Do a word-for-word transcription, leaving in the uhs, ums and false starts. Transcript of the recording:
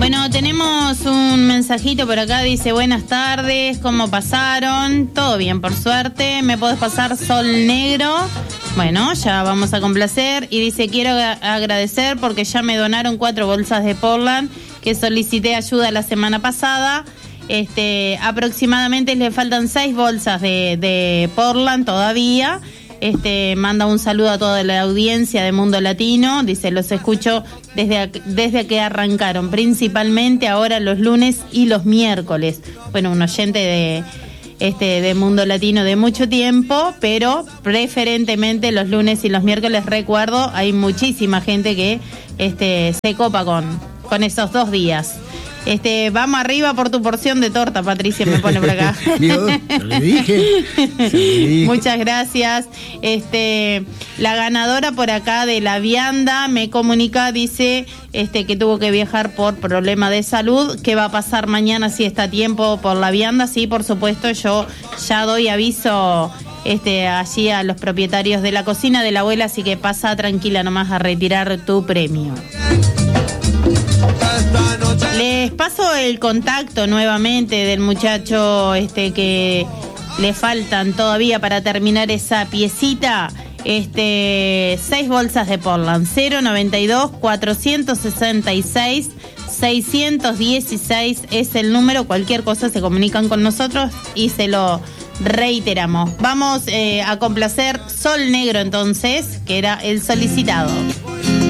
Bueno, tenemos un mensajito por acá, dice buenas tardes, ¿cómo pasaron? Todo bien, por suerte. ¿Me podés pasar Sol Negro? Bueno, ya vamos a complacer. Y dice, quiero agradecer porque ya me donaron cuatro bolsas de Portland, que solicité ayuda la semana pasada. Este, aproximadamente le faltan seis bolsas de, de Portland todavía. Este, manda un saludo a toda la audiencia de Mundo Latino. Dice, los escucho desde, desde que arrancaron, principalmente ahora los lunes y los miércoles. Bueno, un oyente de, este, de Mundo Latino de mucho tiempo, pero preferentemente los lunes y los miércoles. Recuerdo, hay muchísima gente que este, se copa con, con esos dos días. Este, vamos arriba por tu porción de torta, Patricia me pone por acá. Yo, le dije, le dije. Muchas gracias. Este, la ganadora por acá de la vianda me comunica, dice, este, que tuvo que viajar por problema de salud, que va a pasar mañana si está a tiempo por la vianda. Sí, por supuesto, yo ya doy aviso este, allí a los propietarios de la cocina de la abuela, así que pasa tranquila nomás a retirar tu premio. Les paso el contacto nuevamente del muchacho este que le faltan todavía para terminar esa piecita. Este, seis bolsas de Portland. Cero noventa y dos, cuatrocientos sesenta y seis, seiscientos dieciséis es el número. Cualquier cosa se comunican con nosotros y se lo reiteramos. Vamos eh, a complacer Sol Negro entonces, que era el solicitado.